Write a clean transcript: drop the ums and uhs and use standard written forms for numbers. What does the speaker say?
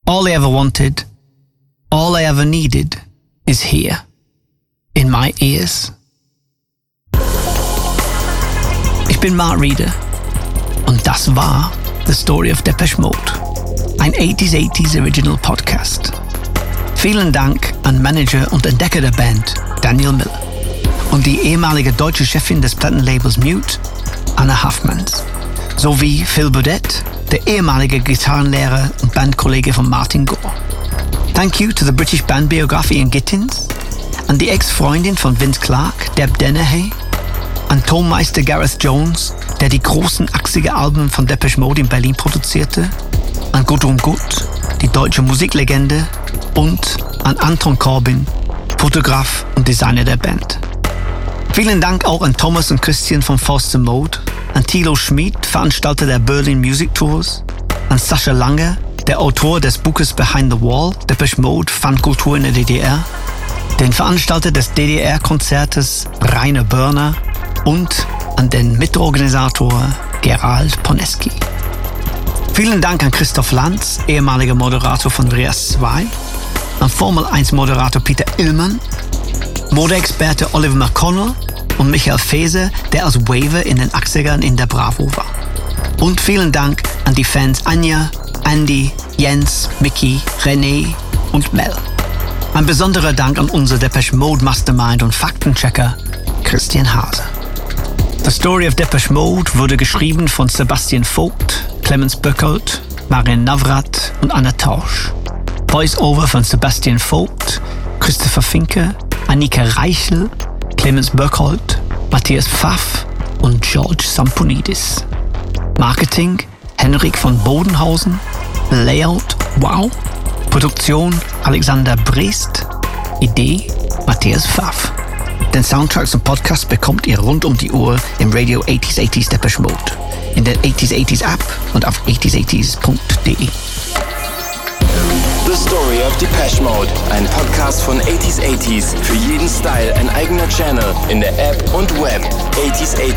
All I ever wanted, all I ever needed is here, in my ears. Ich bin Mark Reeder und das war The Story of Depeche Mode, ein 80s Original Podcast. Vielen Dank an Manager und Entdecker der Band, Daniel Miller, und die ehemalige deutsche Chefin des Plattenlabels Mute, Anna Haffmans, sowie Phil Burdett, der ehemalige Gitarrenlehrer und Bandkollege von Martin Gore. Thank you to the British Band Biography in Gittins, an die Ex-Freundin von Vince Clarke, Deb Dennehy, an Tonmeister Gareth Jones, der die großen achsige Alben von Depeche Mode in Berlin produzierte, an Gudrun Gut, die deutsche Musiklegende, und an Anton Corbin, Fotograf und Designer der Band. Vielen Dank auch an Thomas und Christian von Foster Mode, an Thilo Schmid, Veranstalter der Berlin Music Tours, an Sascha Lange, der Autor des Buches Behind the Wall, Depeche Mode, Fankultur in der DDR, den Veranstalter des DDR-Konzertes Rainer Börner und an den Mitorganisator Gerald Poneski. Vielen Dank an Christoph Lanz, ehemaliger Moderator von Rias 2, an Formel 1 Moderator Peter Illmann, Modeexperte Oliver McConnell und Michael Feser, der als Waver in den 80ern in der Bravo war. Und vielen Dank an die Fans Anja, Andy, Jens, Mickey, René und Mel. Ein besonderer Dank an unser Depeche Mode Mastermind und Faktenchecker Christian Hase. The Story of Depeche Mode wurde geschrieben von Sebastian Vogt, Clemens Böckholt, Marian Navrat und Anna Tausch. Voice-Over von Sebastian Vogt, Christopher Finke, Annika Reichel, Clemens Böckholt, Matthias Pfaff und George Samponidis. Marketing Henrik von Bodenhausen, Layout Wow, Produktion Alexander Brest, Idee Matthias Pfaff. Den Soundtrack zum Podcast bekommt ihr rund um die Uhr im Radio 80s Depeche Mode, in der 80s App und auf 80s80s.de. The Story of Depeche Mode, ein Podcast von 80s. Für jeden Style ein eigener Channel in der App und Web. 80s